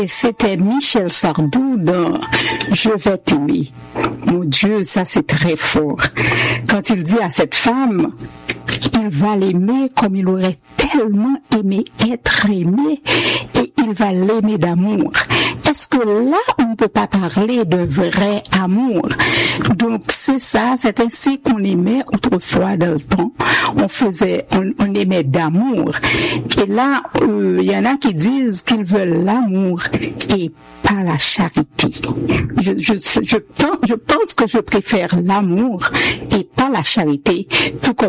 Et c'était Michel Sardou dans Je vais t'aimer. Mon Dieu, ça c'est très fort. Quand il dit à cette femme, il va l'aimer comme il aurait tellement aimé être aimé et il va l'aimer d'amour. Est-ce que là, on ne peut pas parler de vrai amour? Donc c'est ça, c'est ainsi qu'on aimait autrefois dans le temps. On aimait d'amour. Et là, il y en a qui disent qu'ils veulent l'amour et pas la charité. Je pense que je préfère l'amour et pas la charité, tout comme